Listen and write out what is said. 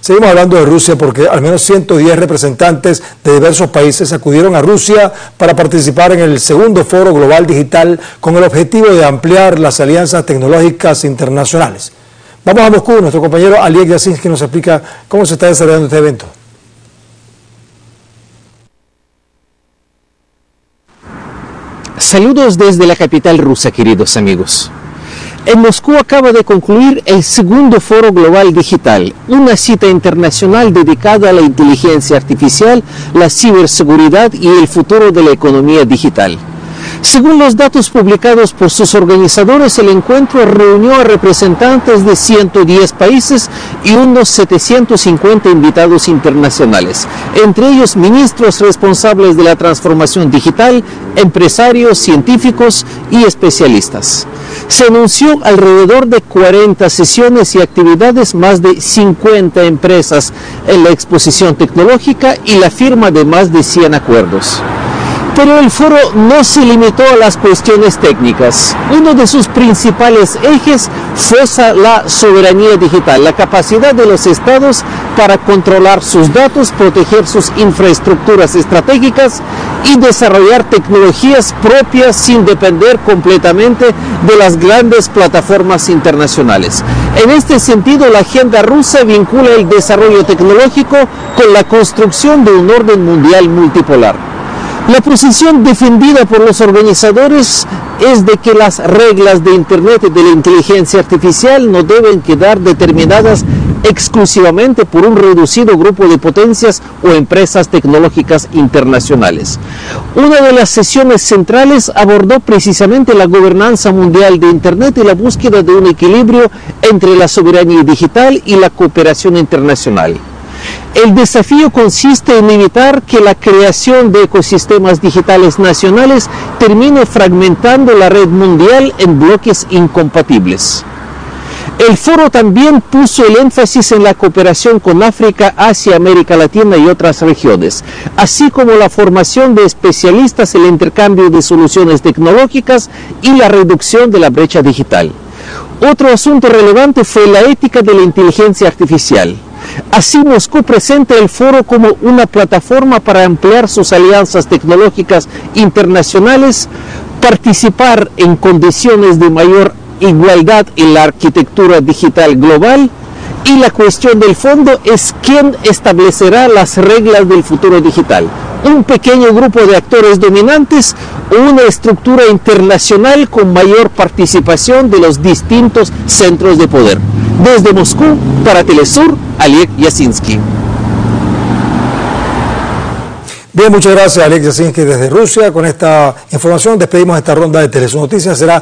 Seguimos hablando de Rusia porque al menos 110 representantes de diversos países acudieron a Rusia para participar en el segundo Foro Global Digital con el objetivo de ampliar las alianzas tecnológicas internacionales. Vamos a Moscú, nuestro compañero Oleg Yasinski nos explica cómo se está desarrollando este evento. Saludos desde la capital rusa, queridos amigos. En Moscú acaba de concluir el segundo Foro Global Digital, una cita internacional dedicada a la inteligencia artificial, la ciberseguridad y el futuro de la economía digital. Según los datos publicados por sus organizadores, el encuentro reunió a representantes de 110 países y unos 750 invitados internacionales, entre ellos ministros responsables de la transformación digital, empresarios, científicos y especialistas. Se anunció alrededor de 40 sesiones y actividades, más de 50 empresas en la exposición tecnológica y la firma de más de 100 acuerdos. Pero el foro no se limitó a las cuestiones técnicas. Uno de sus principales ejes fue la soberanía digital, la capacidad de los estados para controlar sus datos, proteger sus infraestructuras estratégicas y desarrollar tecnologías propias sin depender completamente de las grandes plataformas internacionales. En este sentido, la agenda rusa vincula el desarrollo tecnológico con la construcción de un orden mundial multipolar. La posición defendida por los organizadores es de que las reglas de Internet y de la inteligencia artificial no deben quedar determinadas exclusivamente por un reducido grupo de potencias o empresas tecnológicas internacionales. Una de las sesiones centrales abordó precisamente la gobernanza mundial de Internet y la búsqueda de un equilibrio entre la soberanía digital y la cooperación internacional. El desafío consiste en evitar que la creación de ecosistemas digitales nacionales termine fragmentando la red mundial en bloques incompatibles. El foro también puso el énfasis en la cooperación con África, Asia, América Latina y otras regiones, así como la formación de especialistas, el intercambio de soluciones tecnológicas y la reducción de la brecha digital. Otro asunto relevante fue la ética de la inteligencia artificial. Así, Moscú presenta el foro como una plataforma para ampliar sus alianzas tecnológicas internacionales, participar en condiciones de mayor igualdad en la arquitectura digital global, y la cuestión del fondo es quién establecerá las reglas del futuro digital. Un pequeño grupo de actores dominantes o una estructura internacional con mayor participación de los distintos centros de poder. Desde Moscú, para Telesur, Oleg Yasinski. Bien, muchas gracias, Oleg Yasinski desde Rusia. Con esta información despedimos esta ronda de Telesur Noticias. Será